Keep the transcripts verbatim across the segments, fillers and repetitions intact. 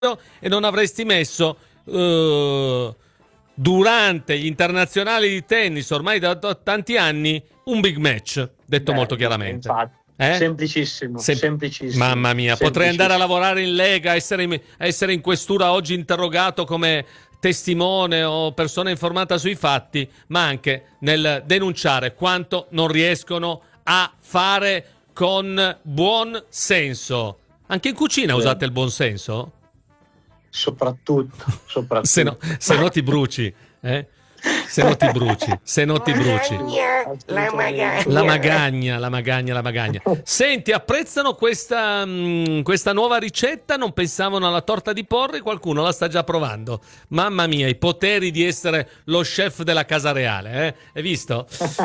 e non avresti messo uh, durante gli internazionali di tennis ormai da, da tanti anni un big match, detto Beh, molto chiaramente. Infatti. Eh? Semplicissimo, Sem- semplicissimo. Mamma mia, potrei andare a lavorare in Lega, essere in, essere in questura oggi interrogato come testimone o persona informata sui fatti, ma anche nel denunciare quanto non riescono a fare con buon senso. Anche in cucina sì. Usate il buon senso? Soprattutto, soprattutto. se, no, se no ti bruci, eh? Se no ti bruci, se no ti bruci. La magagna, la magagna, la magagna, la magagna. Senti, apprezzano questa, mh, questa nuova ricetta? Non pensavano alla torta di porri? Qualcuno la sta già provando. Mamma mia, i poteri di essere lo chef della casa reale, eh? Hai visto?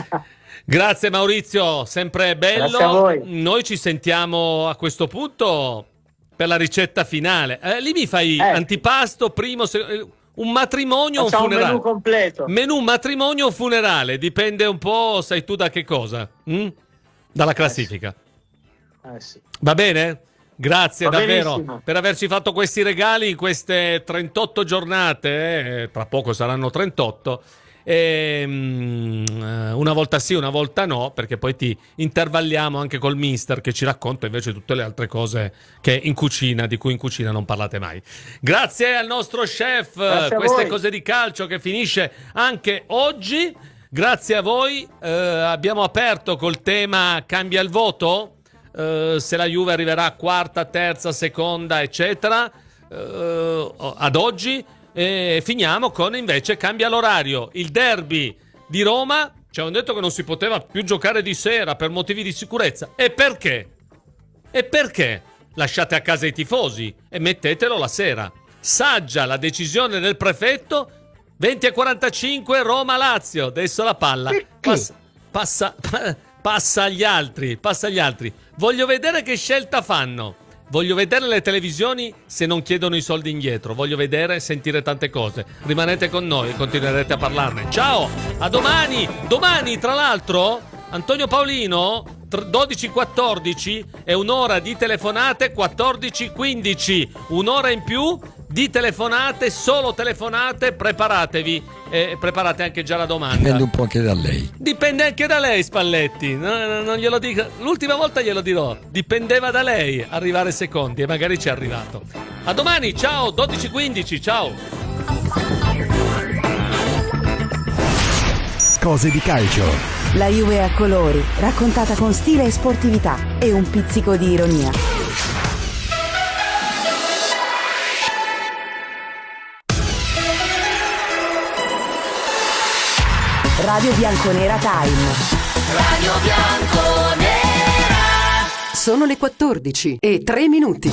Grazie Maurizio, sempre bello. Grazie a voi. Noi ci sentiamo a questo punto per la ricetta finale. Eh, lì mi fai eh. antipasto, primo, se- un matrimonio o un funerale? Un menù completo. Menù matrimonio o funerale, dipende un po', sai tu da che cosa? Mm? Dalla classifica. Eh sì. Va bene? Grazie Va davvero benissimo. per averci fatto questi regali in queste trentotto giornate, eh? Tra poco saranno trentotto. E, um, una volta sì, una volta no, perché poi ti intervalliamo anche col mister che ci racconta invece tutte le altre cose che in cucina, di cui in cucina non parlate mai. Grazie al nostro chef, Grazie queste voi. cose di calcio che finisce anche oggi. Grazie a voi, eh, abbiamo aperto col tema cambia il voto, eh, se la Juve arriverà quarta, terza, seconda, eccetera, eh, ad oggi. E finiamo con invece cambia l'orario, il derby di Roma. Ci hanno detto che non si poteva più giocare di sera per motivi di sicurezza. E perché? E perché? Lasciate a casa i tifosi e mettetelo la sera. Saggia la decisione del prefetto. venti e quarantacinque Roma-Lazio. Adesso la palla passa, passa, passa agli altri, passa agli altri. Voglio vedere che scelta fanno. Voglio vedere le televisioni se non chiedono i soldi indietro. Voglio vedere e sentire tante cose. Rimanete con noi e continuerete a parlarne. Ciao, a domani. Domani, tra l'altro, Antonio Paolino, dodici quattordici è un'ora di telefonate, quattordici quindici. Un'ora in più di telefonate, solo telefonate. Preparatevi e preparate anche già la domanda. Dipende un po' anche da lei. Dipende anche da lei, Spalletti. No, no, non glielo dico. L'ultima volta glielo dirò. Dipendeva da lei arrivare secondi e magari ci è arrivato. A domani, ciao, dodici quindici, ciao. Cose di calcio. La Juve a colori, raccontata con stile e sportività e un pizzico di ironia. Radio Bianconera Time. Radio Bianconera. Sono le quattordici e tre minuti.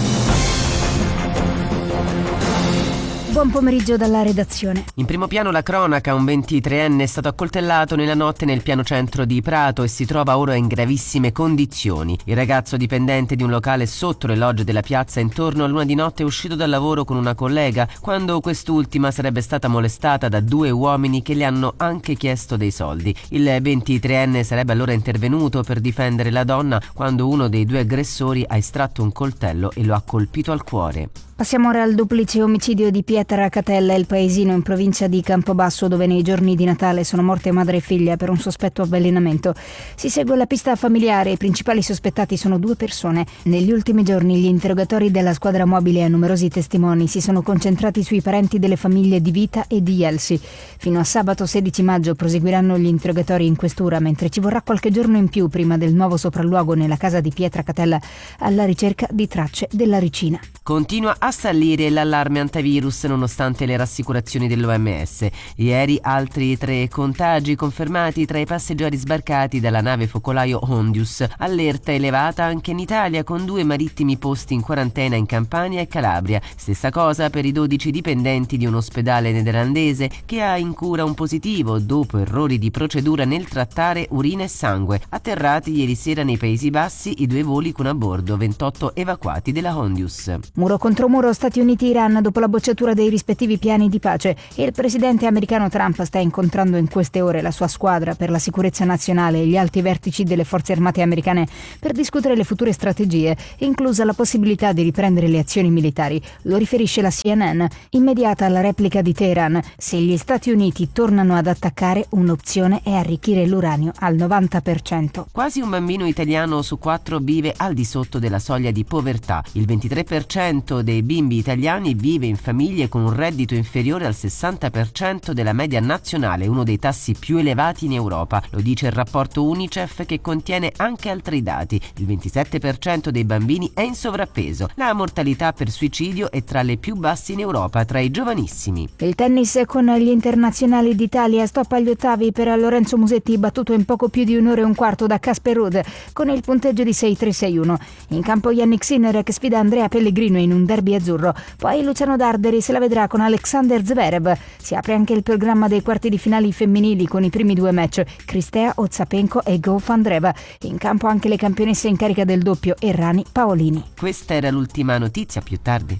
Buon pomeriggio dalla redazione. In primo piano la cronaca, un ventitreenne è stato accoltellato nella notte nel piano centro di Prato e si trova ora in gravissime condizioni. Il ragazzo dipendente di un locale sotto le logge della piazza intorno a luna di notte è uscito dal lavoro con una collega quando quest'ultima sarebbe stata molestata da due uomini che le hanno anche chiesto dei soldi. Il ventitreenne sarebbe allora intervenuto per difendere la donna quando uno dei due aggressori ha estratto un coltello e lo ha colpito al cuore. Passiamo ora al duplice omicidio di Pietra Catella, il paesino in provincia di Campobasso, dove nei giorni di Natale sono morte madre e figlia per un sospetto avvelenamento. Si segue la pista familiare, i principali sospettati sono due persone. Negli ultimi giorni gli interrogatori della squadra mobile a numerosi testimoni si sono concentrati sui parenti delle famiglie di Vita e di Elsi. Fino a sabato sedici maggio proseguiranno gli interrogatori in questura, mentre ci vorrà qualche giorno in più prima del nuovo sopralluogo nella casa di Pietra Catella alla ricerca di tracce della ricina. Continua a salire l'allarme antivirus nonostante le rassicurazioni dell'O M S. Ieri altri tre contagi confermati tra i passeggeri sbarcati dalla nave focolaio Hondius. Allerta elevata anche in Italia con due marittimi posti in quarantena in Campania e Calabria. Stessa cosa per i dodici dipendenti di un ospedale nederlandese che ha in cura un positivo dopo errori di procedura nel trattare urina e sangue. Atterrati ieri sera nei Paesi Bassi i due voli con a bordo ventotto evacuati della Hondius. Muro contro muro Stati Uniti-Iran dopo la bocciatura del dei rispettivi piani di pace e il presidente americano Trump sta incontrando in queste ore la sua squadra per la sicurezza nazionale e gli alti vertici delle forze armate americane per discutere le future strategie, inclusa la possibilità di riprendere le azioni militari. Lo riferisce la C N N. Immediata la replica di Teheran: se gli Stati Uniti tornano ad attaccare, un'opzione è arricchire l'uranio al novanta per cento. Quasi un bambino italiano su quattro vive al di sotto della soglia di povertà. Il ventitré per cento dei bimbi italiani vive in famiglie con un reddito inferiore al sessanta per cento della media nazionale, uno dei tassi più elevati in Europa. Lo dice il rapporto UNICEF, che contiene anche altri dati. Il ventisette per cento dei bambini è in sovrappeso. La mortalità per suicidio è tra le più basse in Europa, tra i giovanissimi. Il tennis con gli internazionali d'Italia. Stop agli ottavi per Lorenzo Musetti, battuto in poco più di un'ora e un quarto da Casper Ruud con il punteggio di sei tre sei uno. In campo Yannick Sinner che sfida Andrea Pellegrino in un derby azzurro. Poi Luciano Darderi se la vedrà con Alexander Zverev. Si apre anche il programma dei quarti di finali femminili con i primi due match, Cristea Ozapenko e Go Vandreva. In campo anche le campionesse in carica del doppio, Errani Paolini. Questa era l'ultima notizia, più tardi.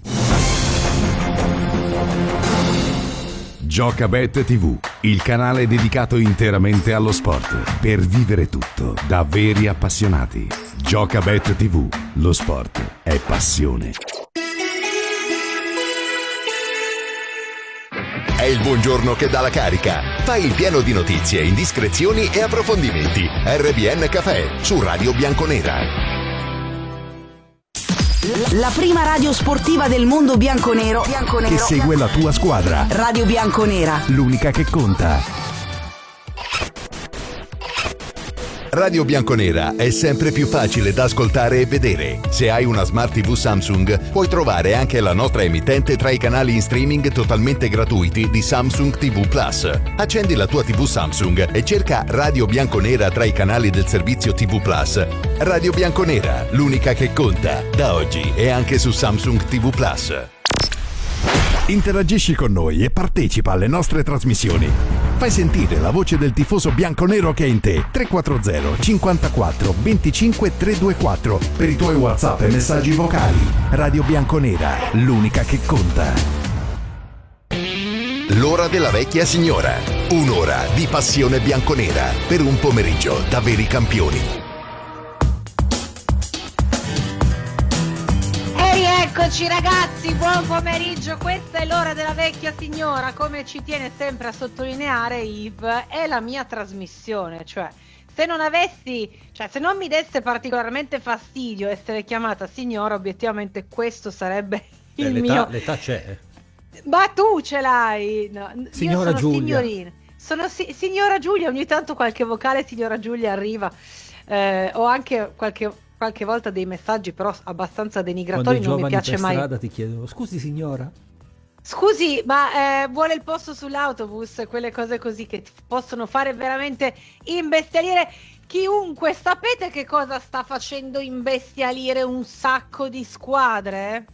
Giocabet tivù, il canale dedicato interamente allo sport, per vivere tutto da veri appassionati. Giocabet tivù, lo sport è passione. È il buongiorno che dà la carica. Fai il pieno di notizie, indiscrezioni e approfondimenti. R B N Café su Radio Bianconera. La prima radio sportiva del mondo bianconero, bianconero che segue la tua squadra. Radio Bianconera, l'unica che conta. Radio Bianconera è sempre più facile da ascoltare e vedere. Se hai una Smart tivù Samsung, puoi trovare anche la nostra emittente tra i canali in streaming totalmente gratuiti di Samsung T V Plus. Accendi la tua tivù Samsung e cerca Radio Bianconera tra i canali del servizio T V Plus. Radio Bianconera, l'unica che conta. Da oggi è anche su Samsung T V Plus. Interagisci con noi e partecipa alle nostre trasmissioni. Fai sentire la voce del tifoso bianconero che è in te. tre quattro zero cinquantaquattro venticinque trecentoventiquattro per i tuoi WhatsApp e messaggi vocali. Radio Bianconera, l'unica che conta. L'ora della vecchia signora. Un'ora di passione bianconera per un pomeriggio da veri campioni. Eccoci ragazzi, buon pomeriggio, questa è l'ora della vecchia signora, come ci tiene sempre a sottolineare Yves, è la mia trasmissione, cioè se non avessi, cioè se non mi desse particolarmente fastidio essere chiamata signora, obiettivamente questo sarebbe il eh, l'età, mio... L'età c'è. Ma tu ce l'hai! No, signora io sono Giulia. Signorina. Sono si- signora Giulia, ogni tanto qualche vocale signora Giulia arriva, eh, o anche qualche... qualche volta dei messaggi però abbastanza denigratori, non mi piace mai. Strada ti chiedono: scusi signora, scusi ma eh, vuole il posto sull'autobus, quelle cose così che possono fare veramente imbestialire chiunque. Sapete che cosa sta facendo imbestialire un sacco di squadre?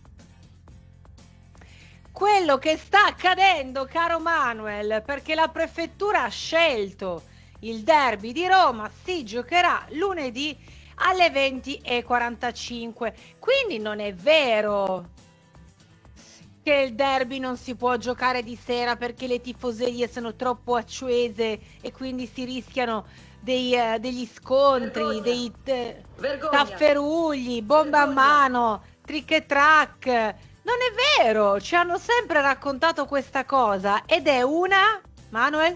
Quello che sta accadendo, caro Manuel, perché la prefettura ha scelto il derby di Roma si giocherà lunedì alle venti e quarantacinque, quindi non è vero che il derby non si può giocare di sera perché le tifoserie sono troppo acciose e quindi si rischiano dei, uh, degli scontri, Vergogna. dei eh, tafferugli, bombe a mano, trick e track. Non è vero, ci hanno sempre raccontato questa cosa ed è una... Manuel?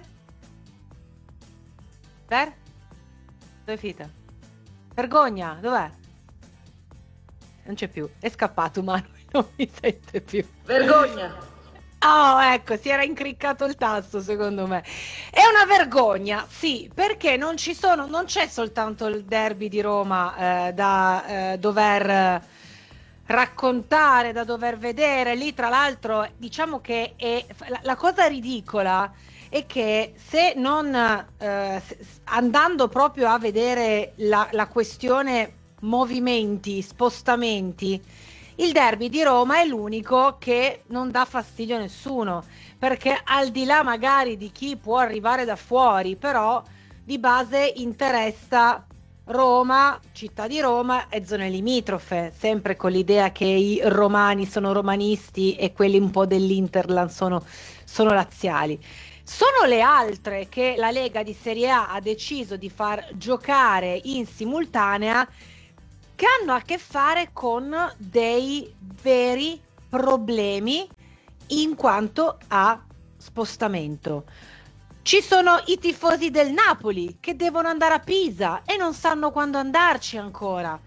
Per? Dove è finita? Vergogna, dov'è? Non c'è più, è scappato Manuel, non mi sente più. Vergogna! Oh, ecco, si era incriccato il tasto secondo me. È una vergogna, sì, perché non ci sono, non c'è soltanto il derby di Roma eh, da eh, dover raccontare, da dover vedere. Lì tra l'altro diciamo che è, la, la cosa ridicola è che se non eh, andando proprio a vedere la, la questione movimenti, spostamenti, il derby di Roma è l'unico che non dà fastidio a nessuno, perché al di là magari di chi può arrivare da fuori, però di base interessa Roma, città di Roma e zone limitrofe, sempre con l'idea che i romani sono romanisti e quelli un po' dell'Interland sono, sono laziali. Sono le altre che la Lega di Serie A ha deciso di far giocare in simultanea, che hanno a che fare con dei veri problemi in quanto a spostamento. Ci sono i tifosi del Napoli che devono andare a Pisa e non sanno quando andarci ancora.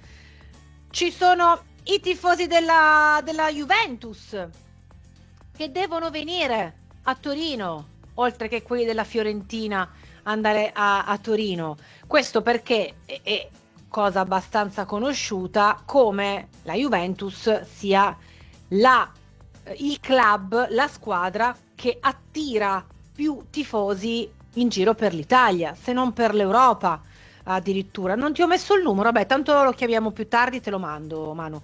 Ci sono i tifosi della, della Juventus che devono venire a Torino, oltre che quelli della Fiorentina andare a, a Torino. Questo perché è, è cosa abbastanza conosciuta come la Juventus sia la, il club, la squadra che attira più tifosi in giro per l'Italia, se non per l'Europa addirittura. Non ti ho messo il numero, vabbè, tanto lo chiamiamo più tardi, te lo mando, Manu.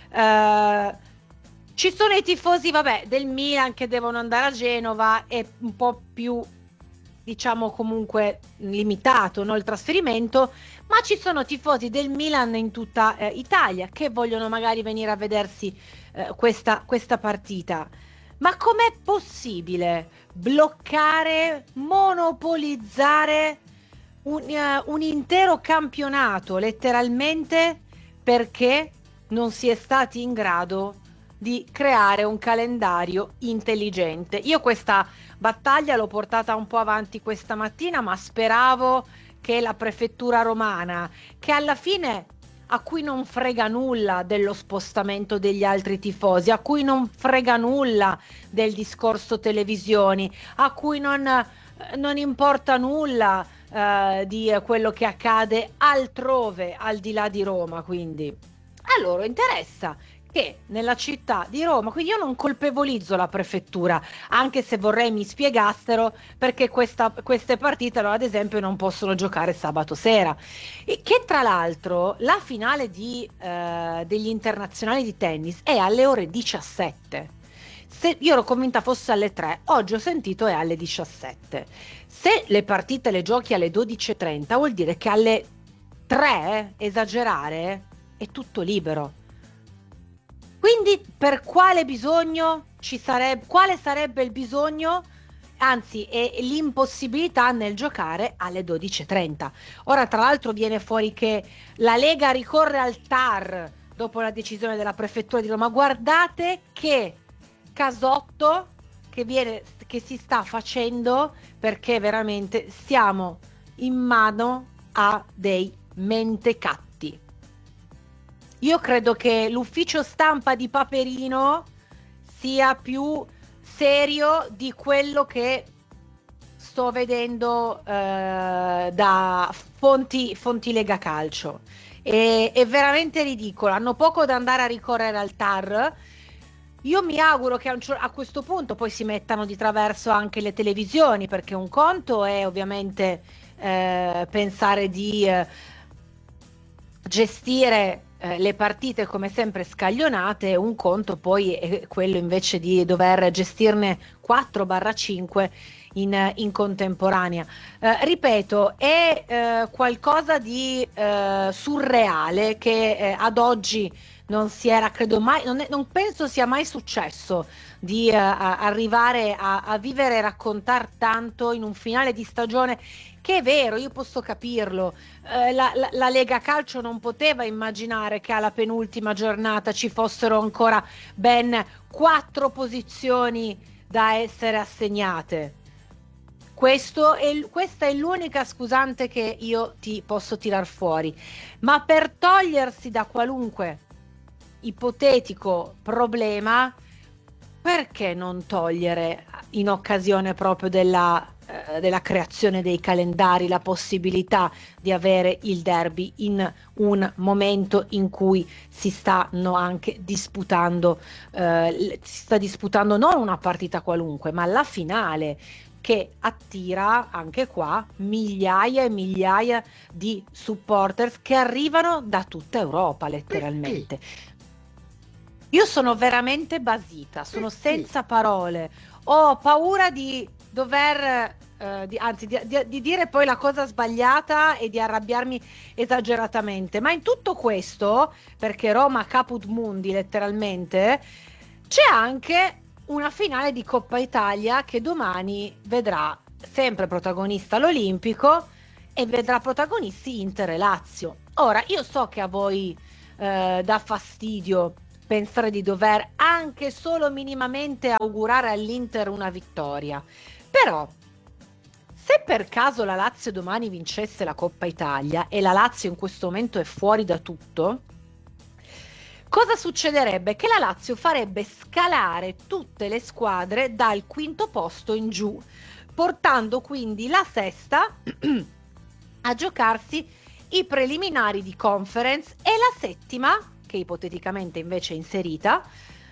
Uh, ci sono i tifosi, vabbè, del Milan che devono andare a Genova, è un po' più, diciamo, comunque limitato, no, il trasferimento, ma ci sono tifosi del Milan in tutta eh, Italia che vogliono magari venire a vedersi eh, questa, questa partita. Ma com'è possibile bloccare, monopolizzare un, uh, un intero campionato letteralmente perché non si è stati in grado di creare un calendario intelligente? Io questa battaglia l'ho portata un po' avanti questa mattina, ma speravo che la prefettura romana, che alla fine a cui non frega nulla dello spostamento degli altri tifosi, a cui non frega nulla del discorso televisioni, a cui non, non importa nulla eh, di quello che accade altrove, al di là di Roma, quindi a loro interessa che nella città di Roma, quindi io non colpevolizzo la prefettura, anche se vorrei mi spiegassero perché questa, queste partite, allora, ad esempio, non possono giocare sabato sera, e che tra l'altro la finale di, eh, degli internazionali di tennis è alle ore diciassette. Se io ero convinta fosse alle tre, oggi ho sentito è alle diciassette. Se le partite le giochi alle dodici e trenta, vuol dire che alle tre, esagerare, è tutto libero. Quindi per quale bisogno ci sarebbe, quale sarebbe il bisogno, anzi è l'impossibilità nel giocare alle dodici e trenta. Ora tra l'altro viene fuori che la Lega ricorre al T A R dopo la decisione della prefettura di Roma. Guardate che casotto che viene, che si sta facendo, perché veramente siamo in mano a dei mentecatti. Io credo che l'ufficio stampa di Paperino sia più serio di quello che sto vedendo eh, da fonti, fonti Lega Calcio. E, è veramente ridicolo, hanno poco da andare a ricorrere al T A R. Io mi auguro che a, un, a questo punto poi si mettano di traverso anche le televisioni, perché un conto è ovviamente eh, pensare di eh, gestire Eh, le partite come sempre scaglionate, un conto poi è quello invece di dover gestirne quattro cinque in, in contemporanea. Eh, ripeto, è eh, qualcosa di eh, surreale che eh, ad oggi non si era, credo mai, non, è, non penso sia mai successo di eh, arrivare a, a vivere e raccontare tanto in un finale di stagione. Che è vero, io posso capirlo, eh, la, la, la Lega Calcio non poteva immaginare che alla penultima giornata ci fossero ancora ben quattro posizioni da essere assegnate. Questo è, questa è l'unica scusante che io ti posso tirar fuori, ma per togliersi da qualunque ipotetico problema, perché non togliere in occasione proprio della della creazione dei calendari la possibilità di avere il derby in un momento in cui si stanno anche disputando eh, si sta disputando non una partita qualunque, ma la finale, che attira anche qua migliaia e migliaia di supporters che arrivano da tutta Europa letteralmente. Io sono veramente basita, sono senza parole, ho paura di dover eh, di, anzi di, di, di dire poi la cosa sbagliata e di arrabbiarmi esageratamente, ma in tutto questo, perché Roma caput mundi letteralmente, c'è anche una finale di Coppa Italia che domani vedrà sempre protagonista l'Olimpico e vedrà protagonisti Inter e Lazio. Ora, io so che a voi eh, dà fastidio pensare di dover anche solo minimamente augurare all'Inter una vittoria, però se per caso la Lazio domani vincesse la Coppa Italia e la Lazio in questo momento è fuori da tutto, cosa succederebbe? Che la Lazio farebbe scalare tutte le squadre dal quinto posto in giù, portando quindi la sesta a giocarsi i preliminari di conference e la settima, che ipoteticamente invece è inserita,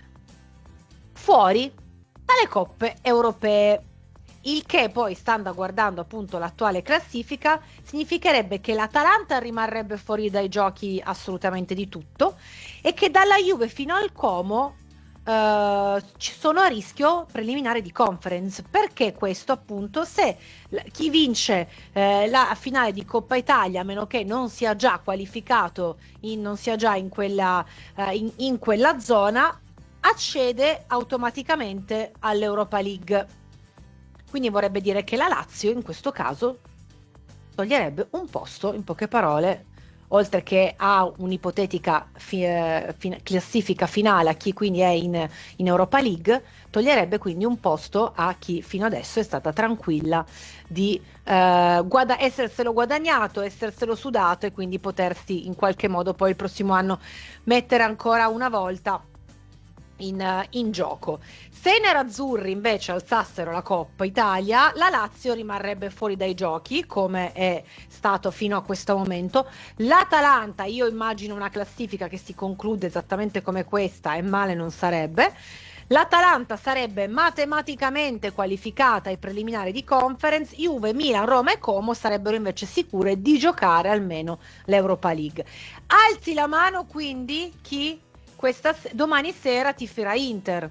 fuori dalle coppe europee. Il che poi, stando guardando appunto l'attuale classifica, significherebbe che l'Atalanta rimarrebbe fuori dai giochi assolutamente di tutto e che dalla Juve fino al Como eh, ci sono a rischio preliminari di conference. Perché questo? Appunto, se chi vince eh, la finale di Coppa Italia, a meno che non sia già qualificato, in, non sia già in quella, eh, in, in quella zona, accede automaticamente all'Europa League. Quindi vorrebbe dire che la Lazio in questo caso toglierebbe un posto, in poche parole, oltre che a un'ipotetica fi- fi- classifica finale a chi quindi è in, in Europa League, toglierebbe quindi un posto a chi fino adesso è stata tranquilla di eh, guada- esserselo guadagnato, esserselo sudato e quindi potersi in qualche modo poi il prossimo anno mettere ancora una volta In, in gioco. Se i nerazzurri invece alzassero la Coppa Italia, la Lazio rimarrebbe fuori dai giochi, come è stato fino a questo momento. L'Atalanta, io immagino una classifica che si conclude esattamente come questa e male non sarebbe. L'Atalanta sarebbe matematicamente qualificata ai preliminari di conference, Juve, Milan, Roma e Como sarebbero invece sicure di giocare almeno l'Europa League. Alzi la mano quindi chi questa domani sera tiferà Inter.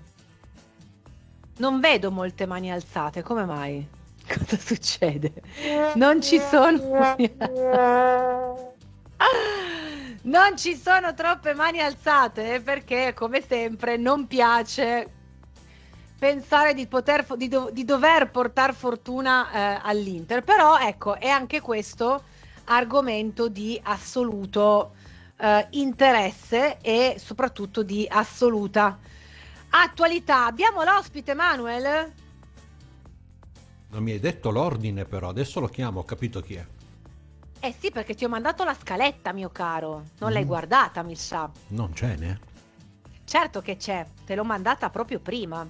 Non vedo molte mani alzate, come mai? Cosa succede? Non ci sono non ci sono troppe mani alzate, perché come sempre non piace pensare di poter di, do, di dover portare fortuna eh, all'Inter, però ecco, è anche questo argomento di assoluto Uh, interesse e soprattutto di assoluta attualità. Abbiamo l'ospite, Manuel? Non mi hai detto l'ordine, però adesso lo chiamo, ho capito chi è. Eh sì, perché ti ho mandato la scaletta, mio caro. Non mm. l'hai guardata, mi sa. Non c'è, né? Certo che c'è, te l'ho mandata proprio prima.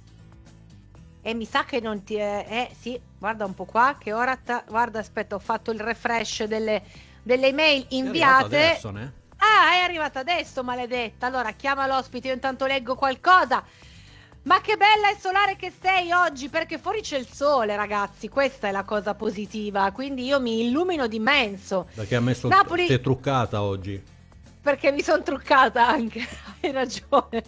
E mi sa che non ti è... Eh sì, guarda un po' qua, che ora... Ta... Guarda, aspetta, ho fatto il refresh delle... delle email inviate. È adesso, né? Ah, è arrivata adesso, maledetta. Allora chiama l'ospite, io intanto leggo qualcosa. Ma che bella e solare che sei oggi, perché fuori c'è il sole, ragazzi, questa è la cosa positiva, quindi io mi illumino d'immenso. Perché ha messo Napoli... sei truccata oggi. Perché mi sono truccata anche, hai ragione.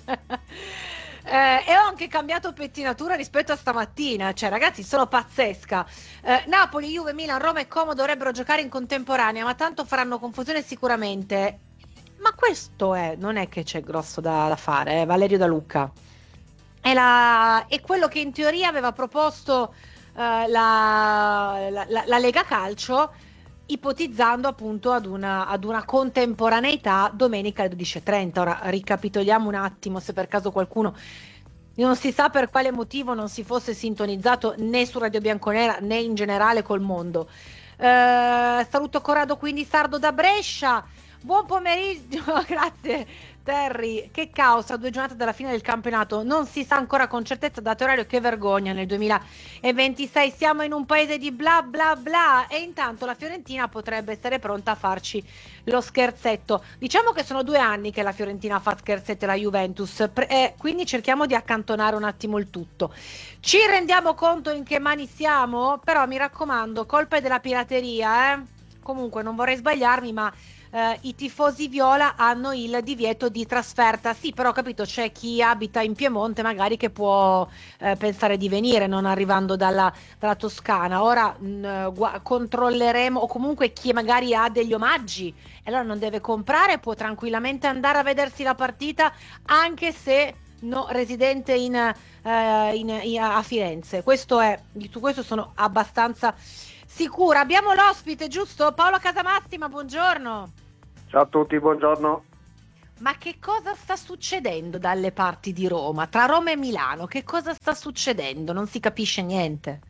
Eh, e ho anche cambiato pettinatura rispetto a stamattina, cioè ragazzi sono pazzesca. eh, Napoli, Juve, Milan, Roma e Como dovrebbero giocare in contemporanea, ma tanto faranno confusione sicuramente. Ma questo è, non è che c'è grosso da, da fare, eh, Valerio Da Lucca è, la, è quello che in teoria aveva proposto eh, la, la, la, la Lega Calcio, ipotizzando appunto ad una, ad una contemporaneità domenica alle dodici e trenta. Ora ricapitoliamo un attimo, se per caso qualcuno non si sa per quale motivo non si fosse sintonizzato né su Radio Bianconera né in generale col mondo. Eh, saluto Corrado quindi Sardo da Brescia, buon pomeriggio. Grazie Terry. Che caos, a due giornate dalla fine del campionato, non si sa ancora con certezza data orario, che vergogna nel duemilaventisei, siamo in un paese di bla bla bla e intanto la Fiorentina potrebbe essere pronta a farci lo scherzetto. Diciamo che sono due anni che la Fiorentina fa scherzetti alla Juventus, eh, quindi cerchiamo di accantonare un attimo il tutto. Ci rendiamo conto in che mani siamo? Però mi raccomando, colpa è della pirateria, eh? Comunque non vorrei sbagliarmi, ma eh, i tifosi viola hanno il divieto di trasferta. Sì, però ho capito, c'è chi abita in Piemonte magari che può eh, pensare di venire non arrivando dalla, dalla Toscana. Ora mh, gua- controlleremo, o comunque chi magari ha degli omaggi e allora non deve comprare, può tranquillamente andare a vedersi la partita anche se no, residente in, eh, in, in, a Firenze. Questo è, su questo sono abbastanza sicura. Abbiamo l'ospite, giusto? Paolo Casamassima, buongiorno. Ciao a tutti, buongiorno. Ma che cosa sta succedendo dalle parti di Roma, tra Roma e Milano? Che cosa sta succedendo? Non si capisce niente.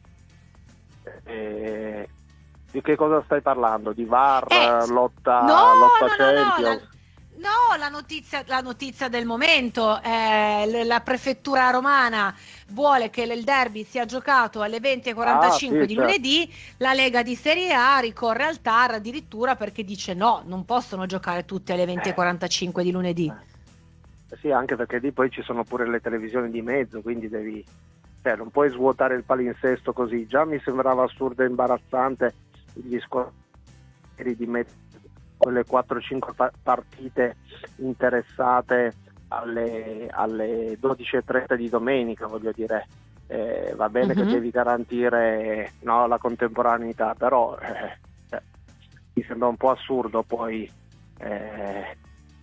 Eh, di che cosa stai parlando? Di V A R, Eh, lotta, no, lotta no, no, no, Champions? la- No, la notizia, la notizia del momento, eh, l- la prefettura romana vuole che il derby sia giocato alle venti e quarantacinque Ah, sì, di certo. lunedì, la Lega di Serie A ricorre al T A R addirittura perché dice no, non possono giocare tutti alle venti e quarantacinque di lunedì. Eh Sì, anche perché lì poi ci sono pure le televisioni di mezzo, quindi devi, cioè, non puoi svuotare il palinsesto così. Già mi sembrava assurdo e imbarazzante gli squadri di mettere quelle quattro cinque pa- partite interessate alle, alle dodici e trenta di domenica, voglio dire. Eh, va bene che Mhm. devi garantire, no, la contemporaneità, però eh, eh, mi sembra un po' assurdo poi eh,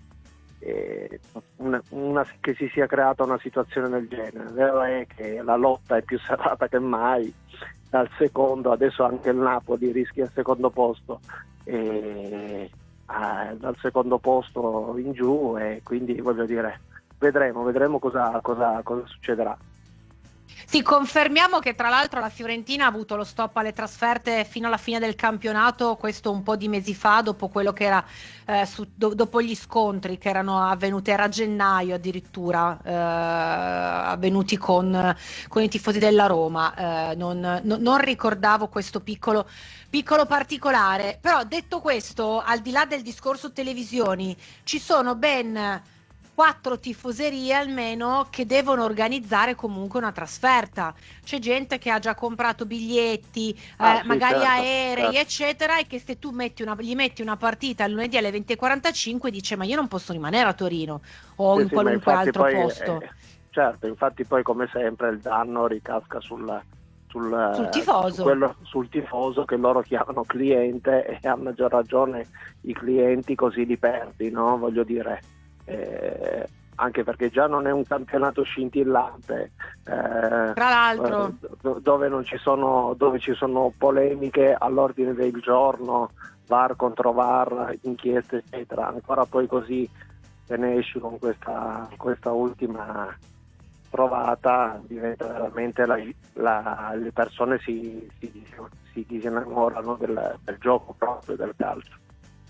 eh, una, una- che si sia creata una situazione del genere. Vero è che la lotta è più serrata che mai, dal secondo, adesso anche il Napoli rischia il secondo posto, e, ah, dal secondo posto in giù, e quindi voglio dire, vedremo, vedremo cosa, cosa, cosa succederà. Sì, confermiamo che tra l'altro la Fiorentina ha avuto lo stop alle trasferte fino alla fine del campionato, questo un po' di mesi fa, dopo quello che era eh, su- do- dopo gli scontri che erano avvenuti, era a gennaio addirittura, eh, avvenuti con, con i tifosi della Roma. Eh, non, no- non ricordavo questo piccolo, piccolo particolare, però detto questo, al di là del discorso televisioni, ci sono ben quattro tifoserie almeno che devono organizzare comunque una trasferta. C'è gente che ha già comprato biglietti, eh, Ah, sì, magari certo, aerei, certo. eccetera, e che se tu metti una, gli metti una partita il lunedì alle venti e quarantacinque dice ma io non posso rimanere a Torino o Sì, in sì, ma qualunque infatti altro poi, posto. eh, certo, infatti poi come sempre il danno ricasca sul, sul, Sul eh, tifoso. su quello- sul tifoso che loro chiamano cliente, e a maggior ragione i clienti così li perdi, no? Voglio dire, eh, anche perché già non è un campionato scintillante, eh, Tra l'altro. do- dove non ci sono, dove ci sono polemiche all'ordine del giorno, V A R contro V A R, inchieste eccetera, ancora poi così te ne esci con questa, questa ultima provata, diventa veramente la, la- le persone si, si, si disinnamorano del, del gioco proprio, del calcio.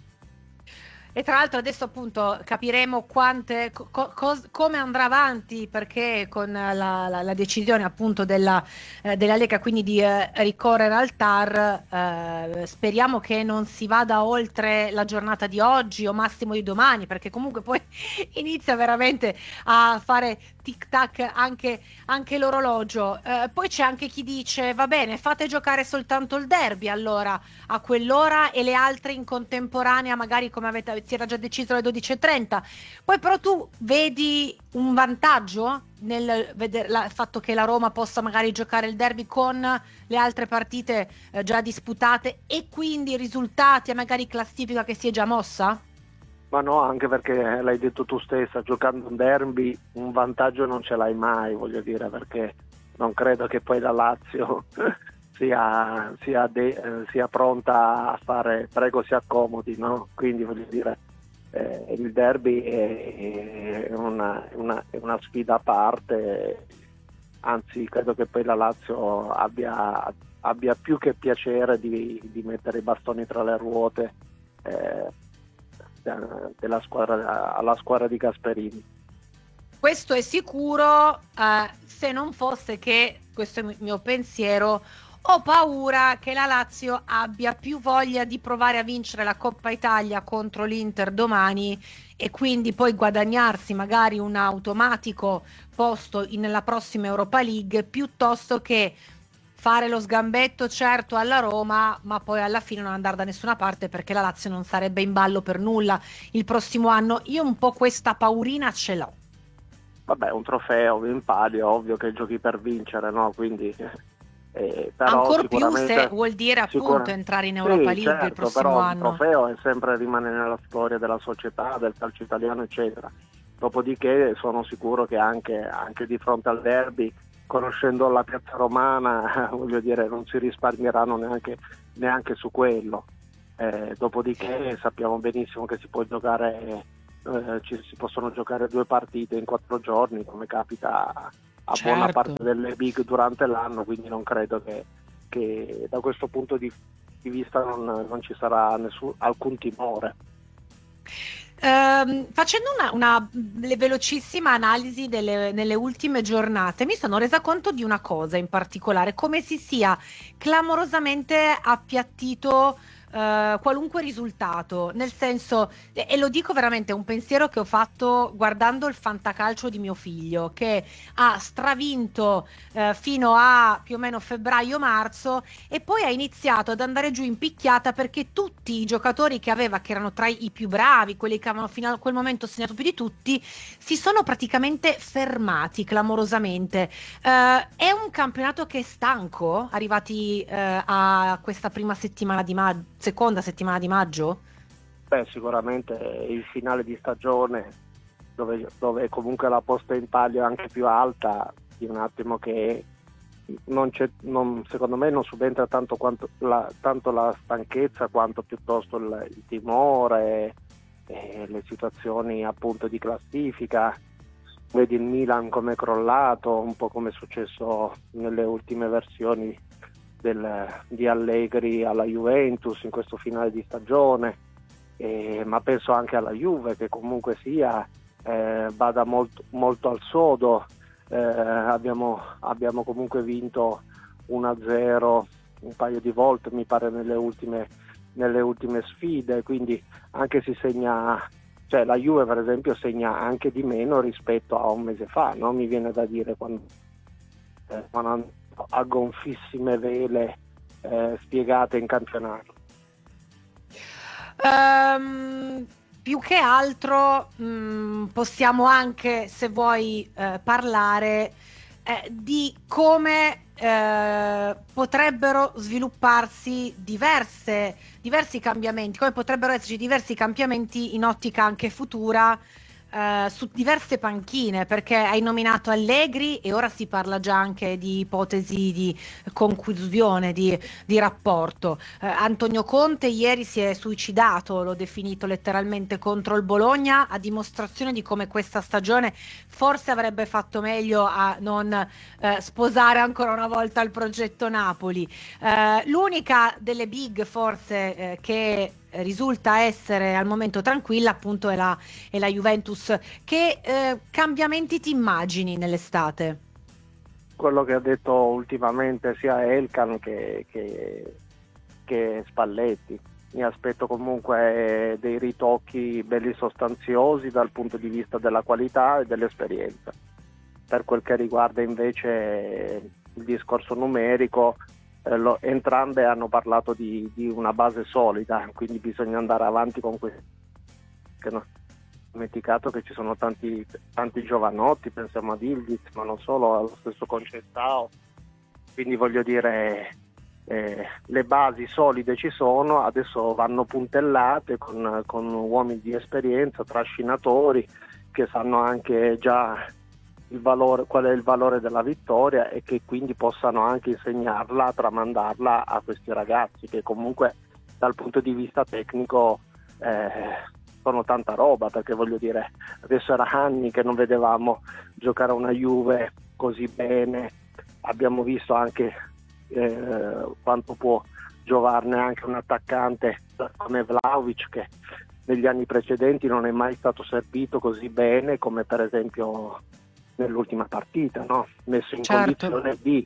E tra l'altro adesso appunto capiremo quante, co- cos- come andrà avanti, perché con la, la- la decisione appunto della, eh, della Lega quindi di eh, ricorrere al T A R, eh, speriamo che non si vada oltre la giornata di oggi o massimo di domani, perché comunque poi inizia veramente a fare tic tac anche, anche l'orologio. Eh, poi c'è anche chi dice va bene, fate giocare soltanto il derby allora a quell'ora e le altre in contemporanea, magari come avete, si era già deciso alle dodici e trenta. Poi però tu vedi un vantaggio nel vedere la- il fatto che la Roma possa magari giocare il derby con le altre partite eh, già disputate e quindi risultati e magari classifica che si è già mossa? Ma no, anche perché l'hai detto tu stessa, giocando un derby un vantaggio non ce l'hai mai, voglio dire, perché non credo che poi la Lazio sia, sia, de- eh, sia pronta a fare prego si accomodi, no? Quindi voglio dire, eh, il derby è, è una, è una- è una sfida a parte, anzi credo che poi la Lazio abbia, abbia più che piacere di, di mettere i bastoni tra le ruote eh, della squadra, alla squadra di Gasperini. Questo è sicuro, eh, se non fosse che, questo è il mio pensiero, ho paura che la Lazio abbia più voglia di provare a vincere la Coppa Italia contro l'Inter domani e quindi poi guadagnarsi magari un automatico posto in- nella prossima Europa League, piuttosto che fare lo sgambetto certo alla Roma, ma poi alla fine non andare da nessuna parte, perché la Lazio non sarebbe in ballo per nulla il prossimo anno. Io un po' questa paurina ce l'ho. Vabbè, un trofeo in palio, ovvio che giochi per vincere, no? Quindi eh, però ancor più se vuol dire appunto sicura... entrare in Europa sì, League certo, il prossimo però anno. Il trofeo è sempre rimane nella storia della società, del calcio italiano, eccetera. Dopodiché sono sicuro che anche, anche di fronte al derby, conoscendo la piazza romana, voglio dire, non si risparmieranno neanche, neanche su quello. Eh, dopodiché sappiamo benissimo che si può giocare, eh, ci si possono giocare due partite in quattro giorni, come capita a Certo. buona parte delle big durante l'anno, quindi non credo che, che da questo punto di, di vista non, non ci sarà nessun, alcun timore. Ehm, facendo una, una velocissima analisi delle, nelle ultime giornate, mi sono resa conto di una cosa in particolare: come si sia clamorosamente appiattito Uh, qualunque risultato, nel senso, e, e lo dico veramente, è un pensiero che ho fatto guardando il fantacalcio di mio figlio, che ha stravinto uh, fino a più o meno febbraio-marzo, e poi ha iniziato ad andare giù in picchiata, perché tutti i giocatori che aveva, che erano tra i più bravi, quelli che avevano fino a quel momento segnato più di tutti, si sono praticamente fermati clamorosamente. Uh, è un campionato che è stanco, arrivati uh, a questa prima settimana di maggio, seconda settimana di maggio? Beh, sicuramente il finale di stagione, dove, dove comunque la posta in palio è anche più alta, di un attimo che non c'è, non, secondo me non subentra tanto, quanto la, tanto la stanchezza quanto piuttosto il, il timore, e le situazioni appunto di classifica. Vedi il Milan come è crollato, un po' come è successo nelle ultime versioni Del, di Allegri alla Juventus in questo finale di stagione, eh, ma penso anche alla Juve, che comunque sia eh, vada molto, molto al sodo. Eh, abbiamo, abbiamo comunque vinto uno a zero un paio di volte, mi pare, nelle ultime, nelle ultime sfide, quindi anche si segna, cioè la Juve per esempio segna anche di meno rispetto a un mese fa, no? Mi viene da dire, quando, eh, quando a gonfissime vele eh, spiegate in campionato. Um, più che altro mh, possiamo anche, se vuoi, eh, parlare eh, di come eh, potrebbero svilupparsi diverse, diversi cambiamenti, come potrebbero esserci diversi cambiamenti in ottica anche futura, Uh, su diverse panchine, perché hai nominato Allegri e ora si parla già anche di ipotesi di conclusione di, di rapporto. uh, Antonio Conte ieri si è suicidato, l'ho definito letteralmente, contro il Bologna, a dimostrazione di come questa stagione forse avrebbe fatto meglio a non uh, sposare ancora una volta il progetto Napoli. Uh, l'unica delle big forse uh, che risulta essere al momento tranquilla appunto è la, è la Juventus. Che eh, cambiamenti ti immagini nell'estate? Quello che ha detto ultimamente sia Elkan che, che, che Spalletti. Mi aspetto comunque dei ritocchi belli sostanziosi dal punto di vista della qualità e dell'esperienza. Per quel che riguarda invece il discorso numerico, Eh, lo, entrambe hanno parlato di, di una base solida, quindi bisogna andare avanti con questo. Che non ho dimenticato che ci sono tanti, tanti giovanotti, pensiamo a Ildiz, ma non solo, allo stesso Conceição. Quindi voglio dire, eh, le basi solide ci sono, adesso vanno puntellate con, con uomini di esperienza, trascinatori, che sanno anche già il valore, qual è il valore della vittoria, e che quindi possano anche insegnarla, tramandarla a questi ragazzi, che comunque dal punto di vista tecnico eh, sono tanta roba, perché voglio dire, adesso era anni che non vedevamo giocare una Juve così bene. Abbiamo visto anche eh, quanto può giovarne anche un attaccante come Vlahovic, che negli anni precedenti non è mai stato servito così bene come per esempio nell'ultima partita, no? Messo in certo. condizione di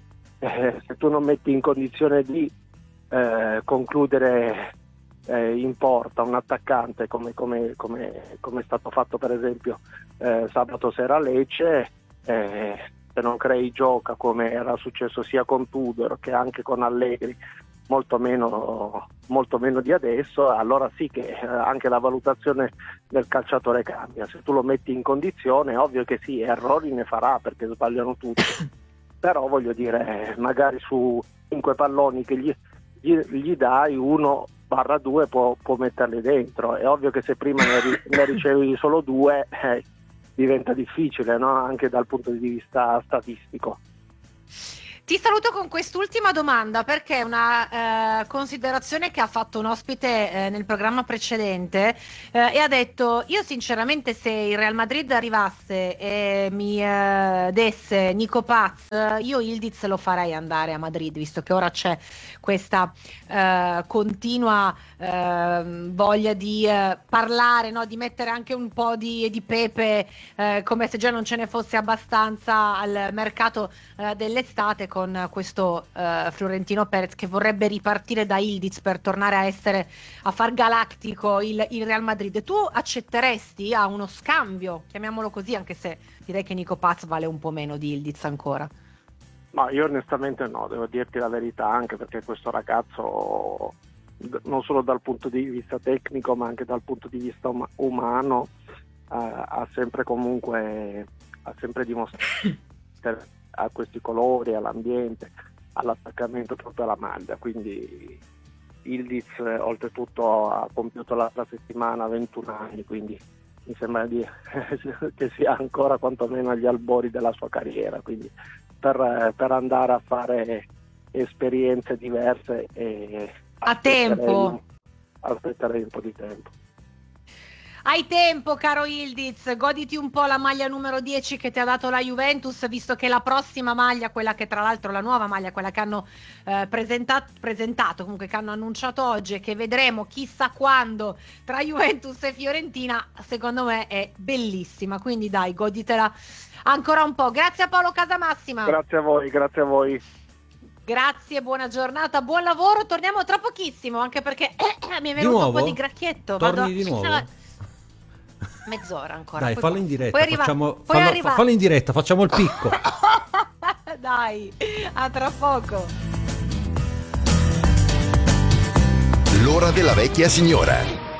eh, se tu non metti in condizione di eh, concludere eh, in porta un attaccante come, come, come, come è stato fatto per esempio eh, sabato sera a Lecce, eh, se non crei gioca, come era successo sia con Tudor che anche con Allegri, molto meno, molto meno di adesso, allora sì che eh, anche la valutazione del calciatore cambia. Se tu lo metti in condizione, è ovvio che sì, errori ne farà perché sbagliano tutti, però voglio dire, magari su cinque palloni che gli, gli, gli dai, uno barra due può, può metterli dentro. È ovvio che se prima ne, ri, ne ricevi solo due eh, diventa difficile, no? Anche dal punto di vista statistico. Ti saluto con quest'ultima domanda perché è una eh, considerazione che ha fatto un ospite eh, nel programma precedente eh, e ha detto: io sinceramente se il Real Madrid arrivasse e mi eh, desse Nico Paz, io Yildiz lo farei andare a Madrid, visto che ora c'è questa eh, continua eh, voglia di eh, parlare, no? Di mettere anche un po' di, di pepe, eh, come se già non ce ne fosse abbastanza al mercato eh, dell'estate, con questo uh, Florentino Perez che vorrebbe ripartire da Yildiz per tornare a essere, a far galattico il, il Real Madrid. Tu accetteresti a uno scambio, chiamiamolo così, anche se direi che Nico Paz vale un po' meno di Yildiz ancora? Ma io onestamente no, devo dirti la verità, anche perché questo ragazzo, non solo dal punto di vista tecnico ma anche dal punto di vista um- umano uh, ha sempre comunque ha sempre dimostrato a questi colori, all'ambiente, all'attaccamento proprio alla maglia. Quindi Yildiz eh, oltretutto ha compiuto l'altra settimana ventuno anni, quindi mi sembra di, che sia ancora quantomeno agli albori della sua carriera, quindi per, per andare a fare esperienze diverse e a tempo aspetterei un po' di tempo. Hai tempo, caro Yildiz, goditi un po' la maglia numero dieci che ti ha dato la Juventus, visto che la prossima maglia, quella che tra l'altro la nuova maglia, quella che hanno eh, presentato, presentato, comunque che hanno annunciato oggi e che vedremo chissà quando tra Juventus e Fiorentina, secondo me è bellissima, quindi dai, goditela ancora un po'. Grazie a Paolo Casamassima. Grazie a voi, grazie a voi. Grazie, buona giornata, buon lavoro, torniamo tra pochissimo, anche perché eh, mi è venuto un po' di gracchietto. Torni Vado... di nuovo? Mezz'ora ancora. Dai, poi fallo poi, in diretta, poi arriva, facciamo, poi fallo, arriva... fallo in diretta, facciamo il picco. Dai, a tra poco. L'ora della vecchia signora.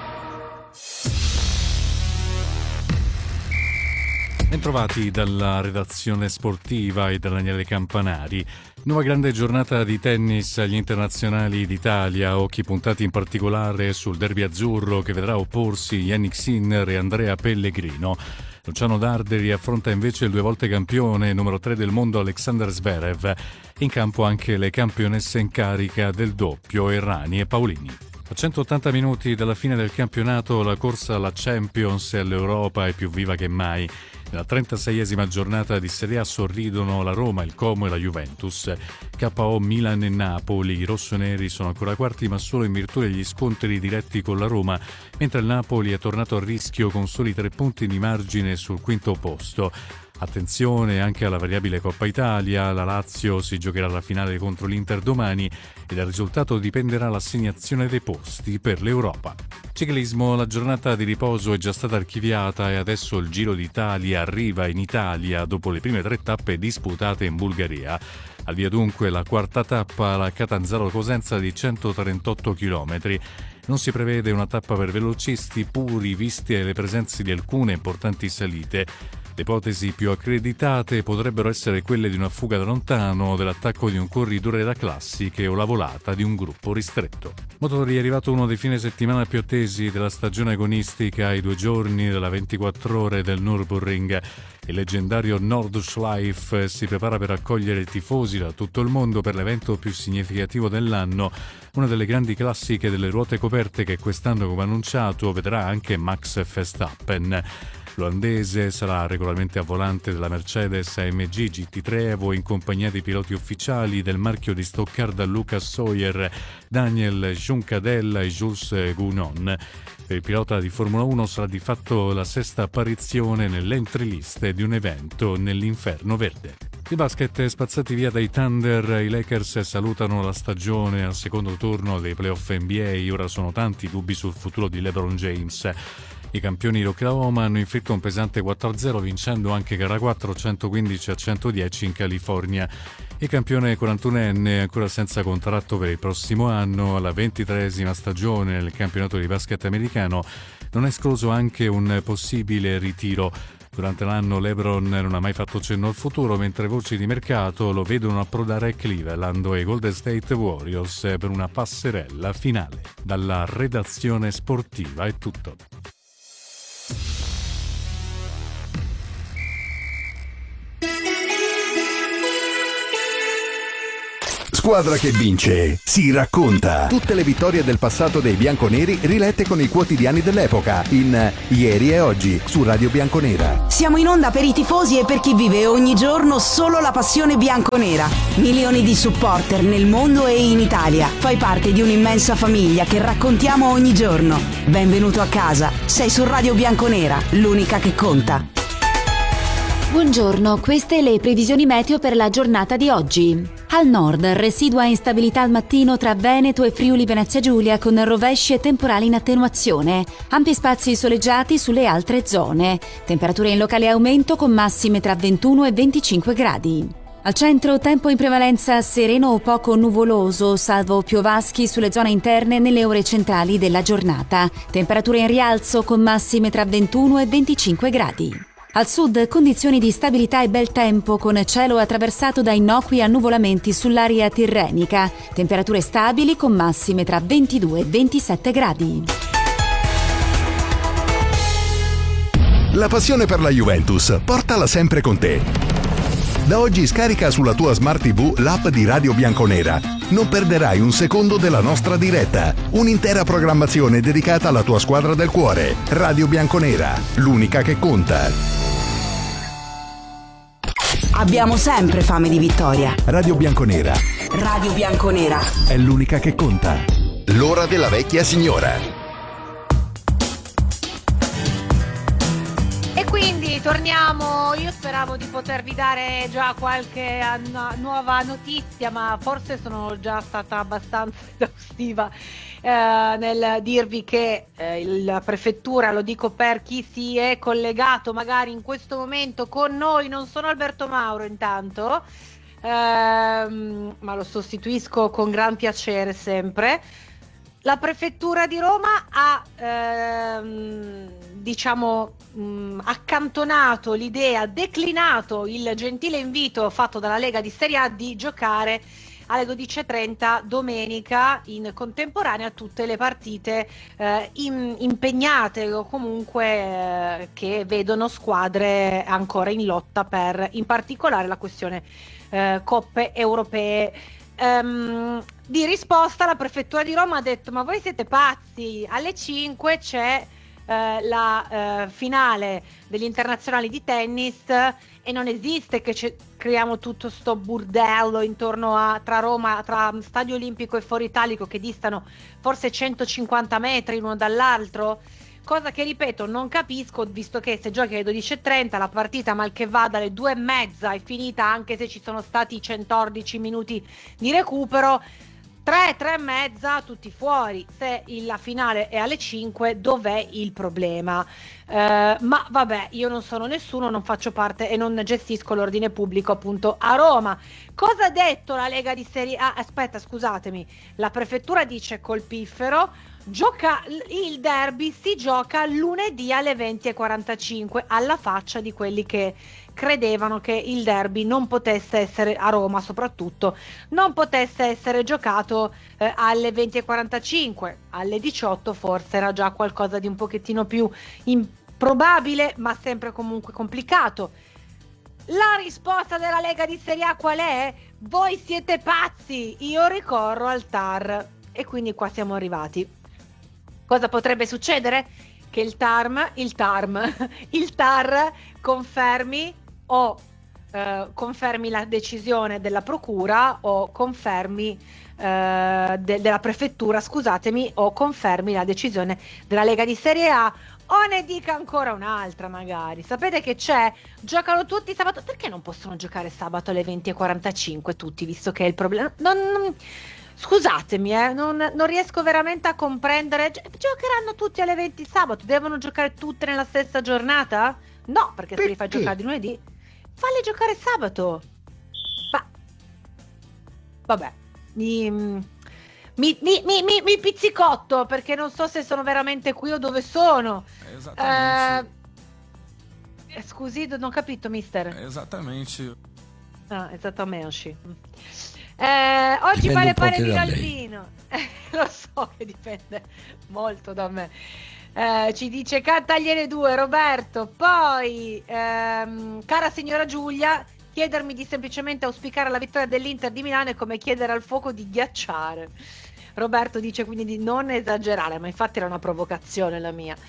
Bentrovati dalla redazione sportiva e da Daniele Campanari. Nuova grande giornata di tennis agli internazionali d'Italia, occhi puntati in particolare sul derby azzurro che vedrà opporsi Jannik Sinner e Andrea Pellegrino. Luciano Darderi affronta invece il due volte campione numero tre del mondo Alexander Zverev. In campo anche le campionesse in carica del doppio Errani e Paolini. A centottanta minuti dalla fine del campionato la corsa alla Champions e all'Europa è più viva che mai. Nella trentaseiesima giornata di Serie A sorridono la Roma, il Como e la Juventus. K O Milan e Napoli, i rossoneri sono ancora quarti ma solo in virtù degli scontri diretti con la Roma, mentre il Napoli è tornato a rischio con soli tre punti di margine sul quinto posto. Attenzione anche alla variabile Coppa Italia, la Lazio si giocherà la finale contro l'Inter domani e dal risultato dipenderà l'assegnazione dei posti per l'Europa. Ciclismo, la giornata di riposo è già stata archiviata e adesso il Giro d'Italia arriva in Italia dopo le prime tre tappe disputate in Bulgaria. Al via dunque la quarta tappa, la Catanzaro-Cosenza di centotrentotto chilometri. Non si prevede una tappa per velocisti puri viste le presenze di alcune importanti salite. Le ipotesi più accreditate potrebbero essere quelle di una fuga da lontano, dell'attacco di un corridore da classiche o la volata di un gruppo ristretto. Motori, è arrivato uno dei fine settimana più attesi della stagione agonistica ai due giorni della ventiquattro ore del Nürburgring. Il leggendario Nordschleife si prepara per accogliere i tifosi da tutto il mondo per l'evento più significativo dell'anno, una delle grandi classiche delle ruote coperte che quest'anno, come annunciato, vedrà anche Max Verstappen. L'olandese sarà regolarmente a volante della Mercedes A M G G T tre Evo in compagnia dei piloti ufficiali del marchio di Stoccarda Lucas Sawyer, Daniel Juncadella e Jules Gounon. Per il pilota di Formula uno sarà di fatto la sesta apparizione nell'entry list di un evento nell'inferno verde. Di basket, spazzati via dai Thunder, i Lakers salutano la stagione al secondo turno dei playoff N B A. Ora sono tanti dubbi sul futuro di LeBron James. I campioni d'Oklahoma hanno inflitto un pesante quattro a zero vincendo anche gara quattro centoquindici a centodieci in California. Il campione quarantunenne, ancora senza contratto per il prossimo anno, alla ventitreesima stagione nel campionato di basket americano, non ha escluso anche un possibile ritiro. Durante l'anno LeBron non ha mai fatto cenno al futuro, mentre voci di mercato lo vedono approdare a Cleveland e Golden State Warriors per una passerella finale. Dalla redazione sportiva è tutto. Squadra che vince si racconta. Tutte le vittorie del passato dei bianconeri rilette con i quotidiani dell'epoca in Ieri e Oggi su Radio Bianconera. Siamo in onda per i tifosi e per chi vive ogni giorno solo la passione bianconera. Milioni di supporter nel mondo e in Italia. Fai parte di un'immensa famiglia che raccontiamo ogni giorno. Benvenuto a casa. Sei su Radio Bianconera, l'unica che conta. Buongiorno, queste le previsioni meteo per la giornata di oggi. Al nord, residua instabilità al mattino tra Veneto e Friuli Venezia Giulia con rovesci e temporali in attenuazione. Ampi spazi soleggiati sulle altre zone. Temperature in locale aumento con massime tra ventuno e venticinque gradi. Al centro, tempo in prevalenza sereno o poco nuvoloso, salvo piovaschi sulle zone interne nelle ore centrali della giornata. Temperature in rialzo con massime tra ventuno e venticinque gradi. Al sud condizioni di stabilità e bel tempo con cielo attraversato da innocui annuvolamenti sull'area tirrenica, temperature stabili con massime tra ventidue e ventisette gradi. La passione per la Juventus, portala sempre con te. Da oggi scarica sulla tua Smart tivù l'app di Radio Bianconera. Non perderai un secondo della nostra diretta. Un'intera programmazione dedicata alla tua squadra del cuore. Radio Bianconera, l'unica che conta. Abbiamo sempre fame di vittoria. Radio Bianconera. Radio Bianconera. È l'unica che conta. L'ora della vecchia signora. E quindi torniamo, io speravo di potervi dare già qualche an- nuova notizia, ma forse sono già stata abbastanza esaustiva eh, nel dirvi che eh, la prefettura, lo dico per chi si è collegato magari in questo momento con noi, non sono Alberto Mauro intanto, ehm, ma lo sostituisco con gran piacere sempre. La prefettura di Roma ha ehm, diciamo mh, accantonato l'idea, declinato il gentile invito fatto dalla Lega di Serie A di giocare alle dodici e trenta domenica in contemporanea a tutte le partite eh, in, impegnate o comunque eh, che vedono squadre ancora in lotta per in particolare la questione eh, coppe europee. Um, di risposta la prefettura di Roma ha detto: ma voi siete pazzi, alle cinque c'è eh, la eh, finale degli internazionali di tennis e non esiste che creiamo tutto sto burdello intorno a tra Roma, tra Stadio Olimpico e Foro Italico, che distano forse centocinquanta metri l'uno dall'altro. Cosa che, ripeto, non capisco, visto che se giochi alle dodici e trenta la partita mal che vada alle due e mezza è finita, anche se ci sono stati centodici minuti di recupero. tre, tre e mezza tutti fuori. Se la finale è alle cinque, dov'è il problema? Eh, ma vabbè, io non sono nessuno, non faccio parte e non gestisco l'ordine pubblico appunto a Roma. Cosa ha detto la Lega di Serie A? Aspetta, scusatemi, la prefettura dice colpifero. Gioca il derby, si gioca lunedì alle venti e quarantacinque, alla faccia di quelli che credevano che il derby non potesse essere, a Roma soprattutto, non potesse essere giocato eh, alle venti e quarantacinque, alle diciotto forse era già qualcosa di un pochettino più improbabile, ma sempre comunque complicato. La risposta della Lega di Serie A qual è? Voi siete pazzi, io ricorro al T A R. E quindi qua siamo arrivati. Cosa potrebbe succedere? Che il TARM, il TARM, il T A R confermi o eh, confermi la decisione della procura o confermi eh, de- della prefettura, scusatemi, o confermi la decisione della Lega di Serie A, o ne dica ancora un'altra magari. Sapete che c'è? Giocano tutti sabato. Perché non possono giocare sabato alle venti e quarantacinque tutti, visto che è il problema? Non... non Scusatemi, eh, non, non riesco veramente a comprendere. Gi- giocheranno tutti alle venti sabato? Devono giocare tutte nella stessa giornata? No, perché, perché? se li fai giocare di lunedì, falli giocare sabato. Ma vabbè, mi, mi, mi, mi, mi, mi pizzicotto, perché non so se sono veramente qui o dove sono. Esattamente. Eh, scusi, non ho capito, mister. Esattamente. Ah, esattamente. Eh, oggi Dipende fa le un po' pare che di da lei. Galvino. Eh, lo so che dipende molto da me. Eh, ci dice cantagliene due Roberto. Poi ehm, cara signora Giulia, chiedermi di semplicemente auspicare la vittoria dell'Inter di Milano è come chiedere al fuoco di ghiacciare. Roberto dice quindi di non esagerare, ma infatti era una provocazione la mia.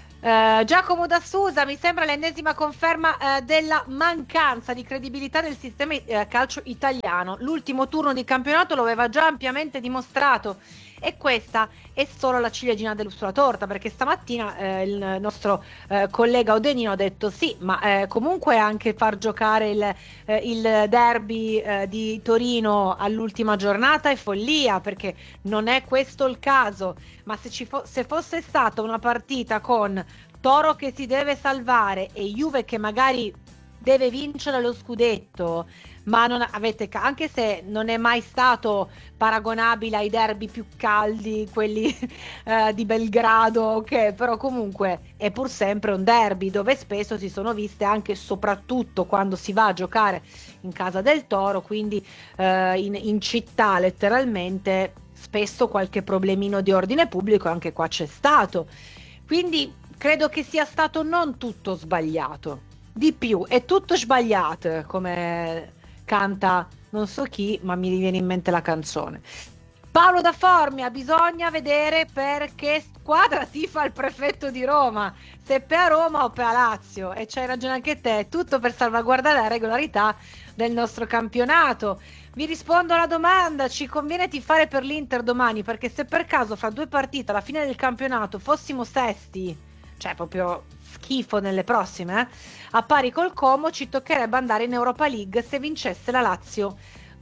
Uh, Giacomo da Susa, mi sembra l'ennesima conferma uh, della mancanza di credibilità del sistema uh, calcio italiano. L'ultimo turno di campionato lo aveva già ampiamente dimostrato e questa è solo la ciliegina sulla torta, perché stamattina uh, il nostro uh, collega Odenino ha detto sì, ma uh, comunque anche far giocare il, uh, il derby uh, di Torino all'ultima giornata è follia, perché non è questo il caso. Ma se, ci fo- se fosse stata una partita con Toro che si deve salvare e Juve che magari deve vincere lo scudetto, ma non avete ca- anche se non è mai stato paragonabile ai derby più caldi, quelli eh, di Belgrado, ok, però comunque è pur sempre un derby dove spesso si sono viste anche, soprattutto quando si va a giocare in casa del Toro, quindi eh, in, in città letteralmente, spesso qualche problemino di ordine pubblico anche qua c'è stato, quindi credo che sia stato non tutto sbagliato, di più è tutto sbagliato, come canta non so chi, ma mi viene in mente la canzone. Paolo da Formia, bisogna vedere per che squadra tifa il prefetto di Roma, se per Roma o per Lazio, e c'hai ragione anche te, tutto per salvaguardare la regolarità del nostro campionato. Vi rispondo alla domanda, ci conviene tifare per l'Inter domani, perché se per caso fra due partite alla fine del campionato fossimo sesti, cioè proprio schifo nelle prossime, eh, a pari col Como, ci toccherebbe andare in Europa League se vincesse la Lazio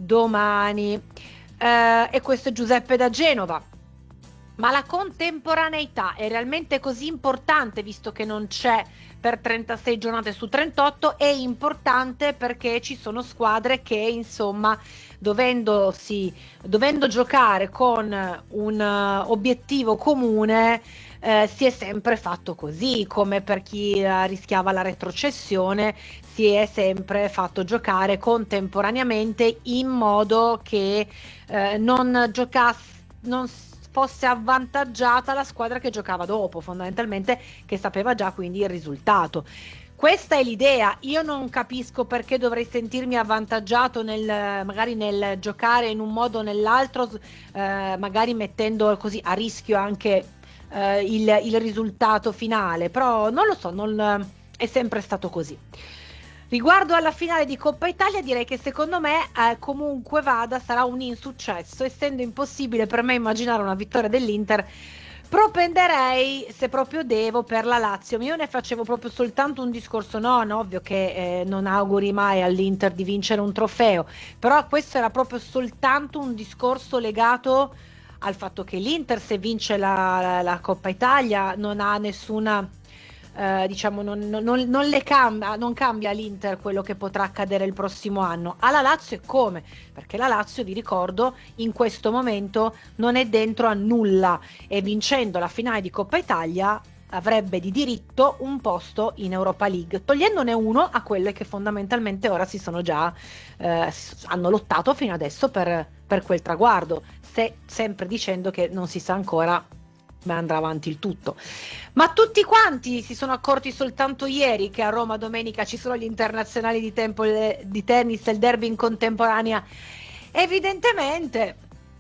domani. Eh, e questo è Giuseppe da Genova. Ma la contemporaneità è realmente così importante, visto che non c'è per trentasei giornate su trentotto? È importante perché ci sono squadre che, insomma, dovendosi, dovendo giocare con un uh, obiettivo comune, eh, si è sempre fatto così, come per chi uh, rischiava la retrocessione, si è sempre fatto giocare contemporaneamente in modo che eh, non giocasse, non fosse avvantaggiata la squadra che giocava dopo, fondamentalmente, che sapeva già quindi il risultato. Questa è l'idea. Io non capisco perché dovrei sentirmi avvantaggiato nel magari nel giocare in un modo o nell'altro, eh, magari mettendo così a rischio anche eh, il, il risultato finale, però non lo so, non, è sempre stato così. Riguardo alla finale di Coppa Italia, direi che secondo me eh, comunque vada sarà un insuccesso, essendo impossibile per me immaginare una vittoria dell'Inter. Propenderei, se proprio devo, per la Lazio. Io ne facevo proprio soltanto un discorso, no, no, ovvio che eh, non auguri mai all'Inter di vincere un trofeo, però questo era proprio soltanto un discorso legato al fatto che l'Inter, se vince la, la, la Coppa Italia, non ha nessuna... Uh, diciamo non, non, non le cambia, non cambia l'Inter quello che potrà accadere il prossimo anno. Alla Lazio è come? Perché la Lazio, vi ricordo, in questo momento non è dentro a nulla e vincendo la finale di Coppa Italia avrebbe di diritto un posto in Europa League, togliendone uno a quelle che fondamentalmente ora si sono già eh, hanno lottato fino adesso per, per quel traguardo, se, sempre dicendo che non si sa ancora come andrà avanti il tutto. Ma tutti quanti si sono accorti soltanto ieri che a Roma domenica ci sono gli internazionali di, tempo, di tennis e il derby in contemporanea? Evidentemente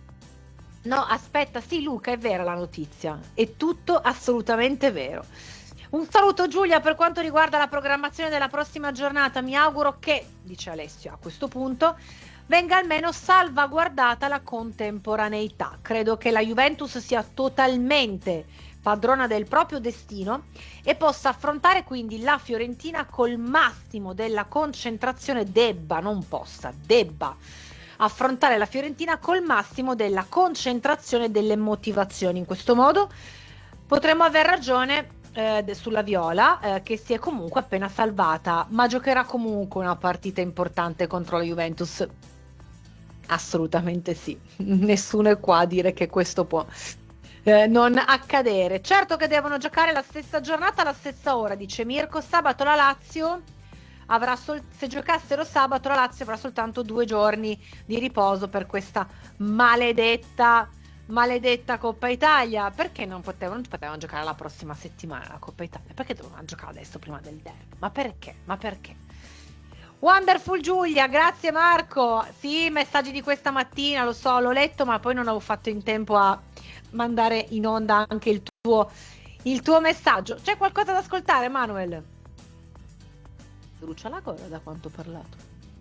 no, aspetta, sì Luca, è vera la notizia, è tutto assolutamente vero. Un saluto Giulia, per quanto riguarda la programmazione della prossima giornata mi auguro che, dice Alessio a questo punto, venga almeno salvaguardata la contemporaneità. Credo che la Juventus sia totalmente padrona del proprio destino e possa affrontare quindi la Fiorentina col massimo della concentrazione, debba, non possa, debba affrontare la Fiorentina col massimo della concentrazione e delle motivazioni. In questo modo potremmo aver ragione eh, sulla Viola, eh, che si è comunque appena salvata, ma giocherà comunque una partita importante contro la Juventus. Assolutamente sì, nessuno è qua a dire che questo può eh, non accadere. Certo che devono giocare la stessa giornata alla stessa ora, dice Mirko. Sabato la Lazio avrà sol- se giocassero sabato la Lazio avrà soltanto due giorni di riposo per questa maledetta maledetta Coppa Italia. Perché non potevano, non potevano giocare la prossima settimana la Coppa Italia? Perché dovevano giocare adesso prima del derby? Ma perché? Ma perché? Wonderful Giulia, grazie Marco. Sì, messaggi di questa mattina, lo so, l'ho letto, ma poi non avevo fatto in tempo a mandare in onda anche il tuo, il tuo messaggio. C'è qualcosa da ascoltare, Manuel? Brucia la gola da quanto ho parlato.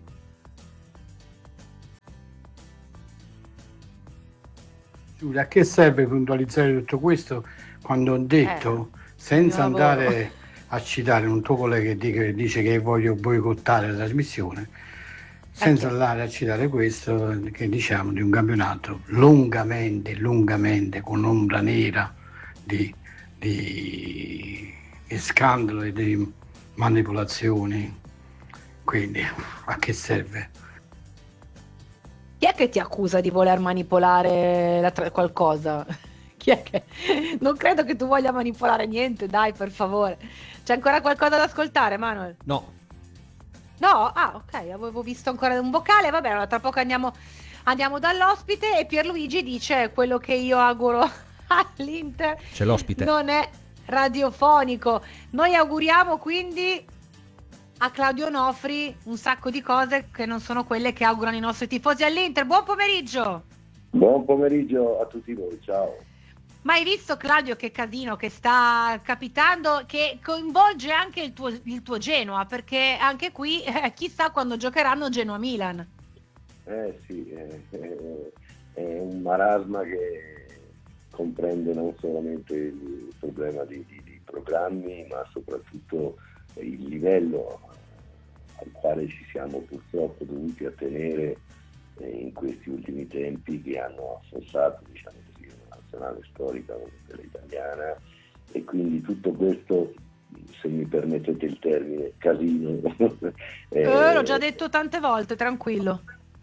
Giulia, a che serve puntualizzare tutto questo quando ho detto, eh, senza andare a citare un tuo collega che dice che voglio boicottare la trasmissione, senza okay. andare a citare questo, che diciamo di un campionato lungamente, lungamente con ombra nera di, di, di scandalo e di manipolazioni. Quindi a che serve? Chi è che ti accusa di voler manipolare la tra- qualcosa? Chi è che... Non credo che tu voglia manipolare niente, dai, per favore. C'è ancora qualcosa da ascoltare, Manuel? No. No? Ah, ok, avevo visto ancora un vocale. Vabbè, allora tra poco andiamo, andiamo dall'ospite e Pierluigi dice quello che io auguro all'Inter. C'è l'ospite. Non è radiofonico. Noi auguriamo quindi a Claudio Onofri un sacco di cose che non sono quelle che augurano i nostri tifosi all'Inter. Buon pomeriggio! Buon pomeriggio a tutti voi, ciao! Ma hai visto, Claudio, che casino che sta capitando, che coinvolge anche il tuo, il tuo Genoa, perché anche qui eh, chissà quando giocheranno Genoa-Milan. Eh sì, è, è, è un marasma che comprende non solamente il problema di, di, di programmi, ma soprattutto il livello al quale ci siamo purtroppo dovuti attenere in questi ultimi tempi, che hanno affossato, diciamo così, una nazionale storica come quella italiana, e quindi tutto questo, se mi permettete il termine, casino. eh, eh, l'ho già detto tante volte, tranquillo.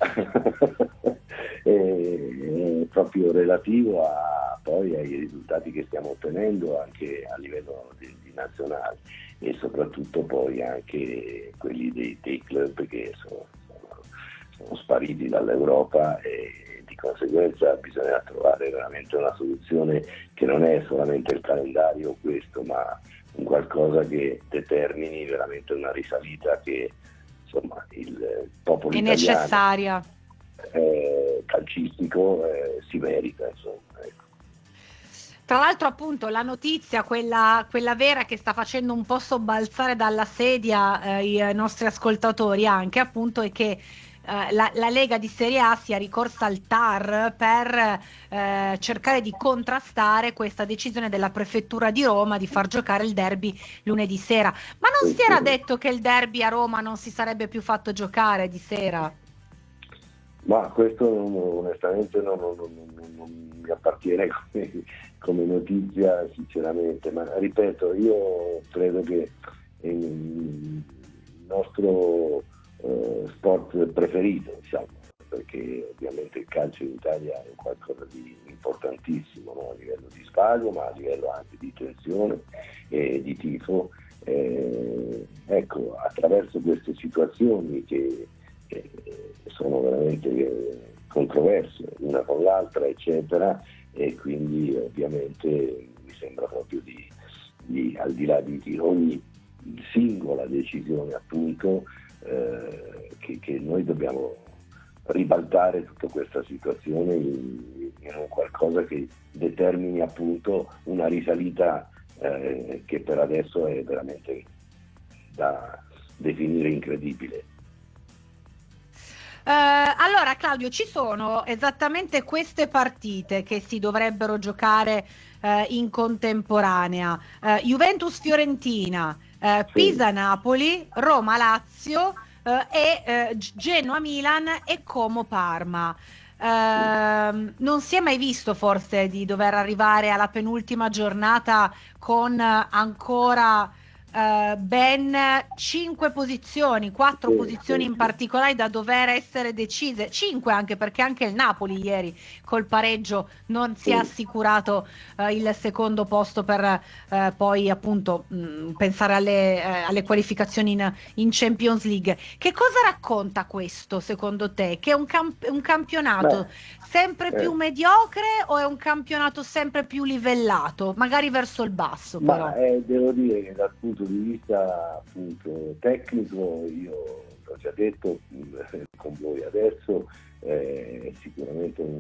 è, è proprio relativo a, poi ai risultati che stiamo ottenendo anche a livello di, di nazionale, e soprattutto poi anche quelli dei, dei club che sono, sono, sono spariti dall'Europa, e di conseguenza bisogna trovare veramente una soluzione che non è solamente il calendario questo, ma un qualcosa che determini veramente una risalita che insomma il popolo è italiano necessaria, eh, calcistico eh, si merita, insomma, ecco. Tra l'altro, appunto, la notizia, quella, quella vera, che sta facendo un po' sobbalzare dalla sedia eh, i nostri ascoltatori anche, appunto, è che eh, la, la Lega di Serie A sia ricorsa al T A R per eh, cercare di contrastare questa decisione della Prefettura di Roma di far giocare il derby lunedì sera. Ma non si era detto che il derby a Roma non si sarebbe più fatto giocare di sera? Ma questo non, onestamente non, non, non, non mi appartiene come, come notizia, sinceramente, ma ripeto, io credo che il nostro eh, sport preferito, diciamo, perché ovviamente il calcio in Italia è qualcosa di importantissimo, no? A livello di spago, ma a livello anche di tensione e di tifo. Eh, ecco, attraverso queste situazioni che che sono veramente controverse una con l'altra, eccetera, e quindi ovviamente mi sembra proprio di, di al di là di, di ogni singola decisione, appunto, eh, che, che noi dobbiamo ribaltare tutta questa situazione in, in un qualcosa che determini appunto una risalita eh, che per adesso è veramente da definire incredibile. Uh, allora, Claudio, ci sono esattamente queste partite che si dovrebbero giocare uh, in contemporanea: uh, Juventus-Fiorentina, uh, Pisa-Napoli, Roma-Lazio, eh, e eh, Genoa-Milan e Como-Parma. Uh, non si è mai visto forse di dover arrivare alla penultima giornata con ancora uh, ben cinque posizioni, quattro sì, posizioni sì, in particolare da dover essere decise, cinque anche perché anche il Napoli ieri col pareggio non si è assicurato uh, il secondo posto per uh, poi appunto mh, pensare alle, uh, alle qualificazioni in, in Champions League. Che cosa racconta questo secondo te? Che è un, camp- un campionato Beh, sempre più eh. mediocre o è un campionato sempre più livellato, magari verso il basso? Ma però? Eh, devo dire che dal punto di vista appunto tecnico, io l'ho già detto con voi adesso, eh, è sicuramente un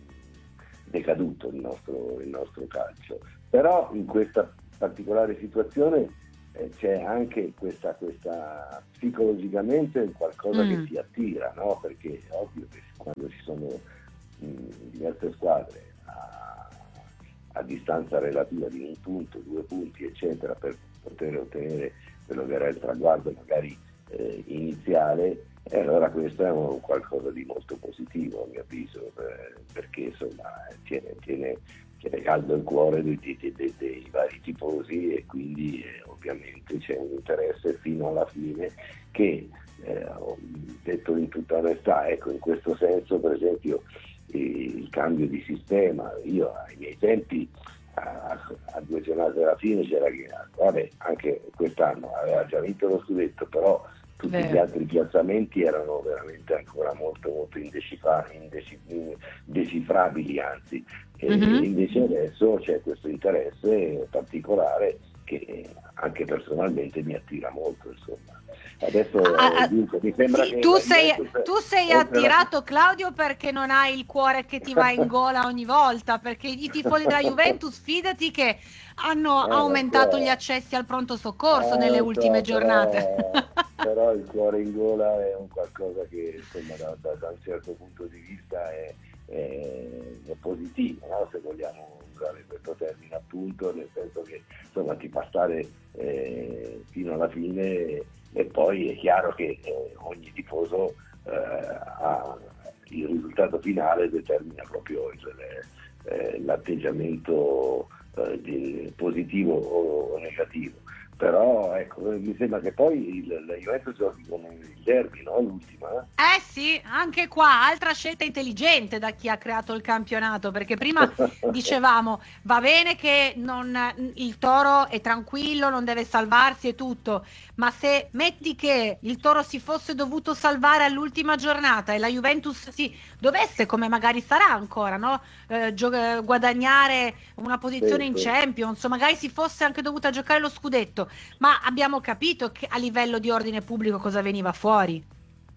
decaduto il nostro, il nostro calcio, però in questa particolare situazione eh, c'è anche questa, questa psicologicamente qualcosa mm. che ti attira, no? Perché è ovvio che quando ci sono mh, diverse squadre a, a distanza relativa di un punto, due punti eccetera, per poter ottenere quello che era il traguardo magari eh, iniziale, e allora questo è un qualcosa di molto positivo a mio avviso, eh, perché insomma tiene, tiene, tiene caldo il cuore dei, dei, dei, dei vari tifosi, e quindi eh, ovviamente c'è un interesse fino alla fine che, eh, ho detto in tutta onestà, ecco, in questo senso per esempio il cambio di sistema, io ai miei tempi a, a due giornate alla fine c'era che, vabbè, anche quest'anno aveva già vinto lo scudetto, però tutti Beh. gli altri piazzamenti erano veramente ancora molto molto indecifra- indecif- indecifrabili, anzi, e mm-hmm. invece adesso c'è questo interesse particolare che anche personalmente mi attira molto, insomma. Adesso ah, dunque, mi sembra sì, che tu sei, per, tu sei attirato la... Claudio, perché non hai il cuore che ti va in gola ogni volta, perché i tifosi della Juventus, fidati che hanno eh, aumentato so. gli accessi al pronto soccorso eh, nelle so, ultime però, giornate. Però il cuore in gola è un qualcosa che insomma da, da, da un certo punto di vista è, è, è positivo, no? Se vogliamo usare questo termine appunto, nel senso che insomma ti fa stare eh, fino alla fine. E poi è chiaro che eh, ogni tifoso eh, ha il risultato finale determina proprio il, eh, l'atteggiamento eh, di, positivo o, o negativo. Però ecco, mi sembra che poi il, la Juventus giochi con il derby, no? L'ultima. Eh sì, anche qua altra scelta intelligente da chi ha creato il campionato, perché prima dicevamo va bene che non, il Toro è tranquillo, non deve salvarsi e tutto, ma se metti che il Toro si fosse dovuto salvare all'ultima giornata e la Juventus si dovesse, come magari sarà ancora, no? eh, gio- guadagnare una posizione sì, in sì. Champions, magari si fosse anche dovuta giocare lo scudetto, ma abbiamo capito che a livello di ordine pubblico cosa veniva fuori.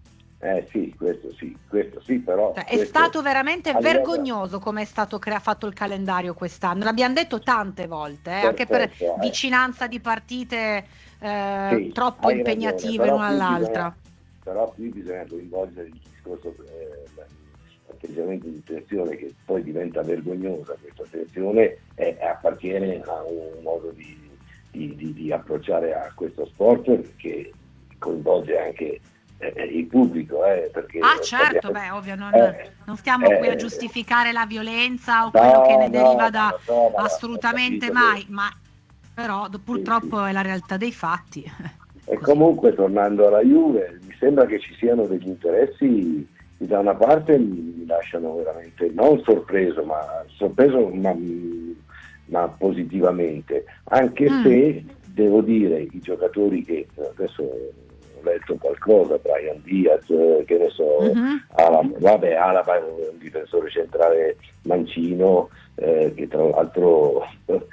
Eh sì, questo sì, questo sì, però... Cioè, è stato veramente vergognoso come è stato crea- fatto il calendario quest'anno, l'abbiamo detto tante volte, eh, anche per eh. vicinanza di partite eh, sì, troppo impegnative l'una all'altra. Bisogna, però qui bisogna coinvolgere il discorso, eh, l'atteggiamento di tensione che poi diventa vergognosa, questa tensione eh, appartiene a un modo di, di, di, di approcciare a questo sport che coinvolge anche Eh, il pubblico, eh, perché ah certo, abbiamo... beh, ovvio, non, eh, non stiamo eh, qui a giustificare la violenza o quello no, che ne no, deriva da no, no, assolutamente mai, che... ma però purtroppo sì, sì. è la realtà dei fatti. E comunque tornando alla Juve, mi sembra che ci siano degli interessi che da una parte mi lasciano veramente non sorpreso, ma sorpreso ma, ma positivamente, anche mm. se devo dire i giocatori che adesso ho letto qualcosa, Brian Diaz, che ne so, uh-huh. Alaba, vabbè, Alaba è un difensore centrale mancino, eh, che tra l'altro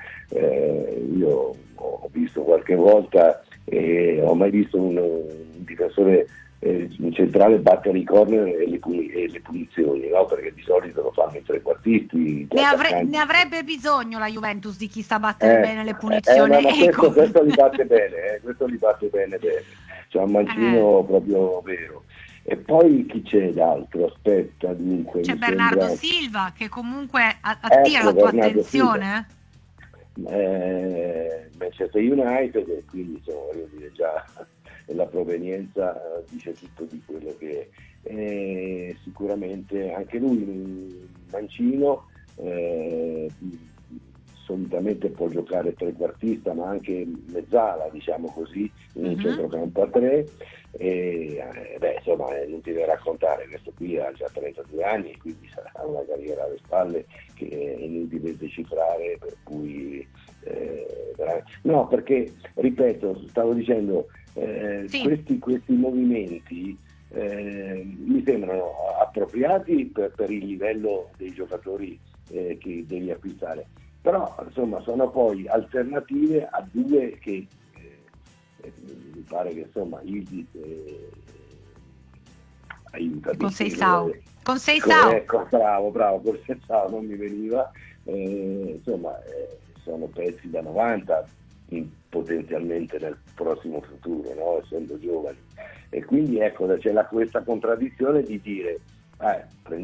eh, io ho visto qualche volta e ho mai visto un, un difensore eh, centrale battere i corner e le, puni- e le punizioni, no? Perché di solito lo fanno i trequartisti. Ne, avre- ne avrebbe bisogno la Juventus di chi sa battere eh, bene le punizioni. Eh, no, questo, questo li batte bene, eh, questo li batte bene bene. C'è un mancino eh. proprio vero. E poi chi c'è d'altro? Aspetta, dunque. C'è Bernardo sembra... Silva che comunque attira ecco, la tua Bernardo attenzione. Eh, Manchester United, e quindi insomma, voglio dire, già, la provenienza eh, dice tutto di quello che è. E sicuramente anche lui, Mancino, eh, solitamente può giocare trequartista ma anche mezzala, diciamo così, in un uh-huh. centrocampo a tre, e eh, beh, insomma è inutile raccontare, questo qui ha già trentadue anni e quindi sarà una carriera alle spalle che è inutile decifrare, per cui eh, no, perché ripeto, stavo dicendo eh, sì. questi, questi movimenti eh, mi sembrano appropriati per, per il livello dei giocatori eh, che devi acquistare, però insomma sono poi alternative a due che eh, mi pare che insomma Isis eh, aiuta con Seisao con Seisao ecco, bravo bravo con Seisao non mi veniva eh, insomma eh, sono pezzi da novanta in, potenzialmente nel prossimo futuro, no? Essendo giovani, e quindi ecco c'è la, questa contraddizione di dire eh,